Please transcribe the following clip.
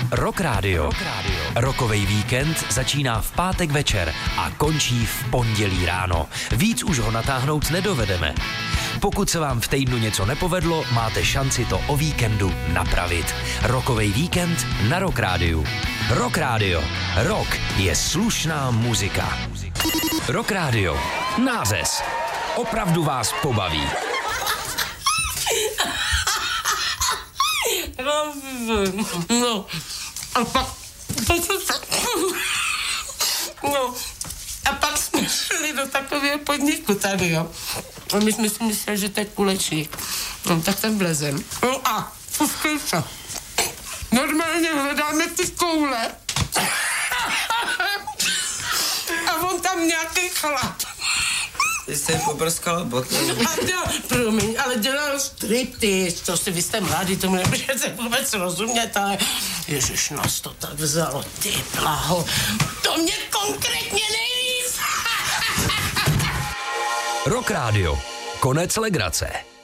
Rock Radio. Rockovej víkend začíná v pátek večer a končí v pondělí ráno. Víc už ho natáhnout nedovedeme. Pokud se vám v týdnu něco nepovedlo, máte šanci to o víkendu napravit. Rockovej víkend na Rock Radio. Rock Radio. Rock je slušná muzika. Rock Radio. Nářez. Opravdu vás pobaví. No, a pak a pak jsme šli do takového podniku tady, jo. A my jsme si mysleli, že to je kulečník. No, tak tam vlezem. No a puskejte. Normálně hledáme ty koule. A on tam nějaký chlap. Ty jsi poprskala boty. Promiň, ale dělal striptease, to si vy jste mladý, tomu nemůžete vůbec rozumět, ale ježiš, nás to tak vzalo, ty blaho, to mě konkrétně nejvíc. Rock Radio. Konec legrace.